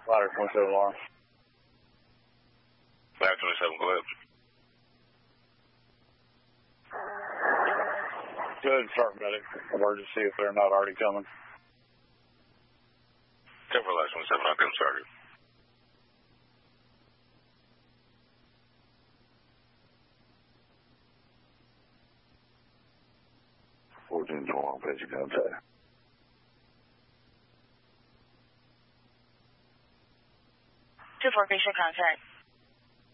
Ladder 27 alarm. Ladder 27, go ahead. Go ahead and start medic emergency if they're not already coming. 10 for Ladder 27, I'll get them started. Alarm, page of contact. Two 4 visual contact.